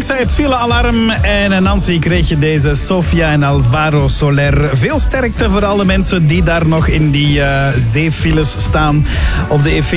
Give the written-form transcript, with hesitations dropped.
dankzij het filealarm en Nancy kreeg je deze Sofia en Alvaro Soler. Veel sterkte voor alle mensen die daar nog in die zeefiles staan op de E40.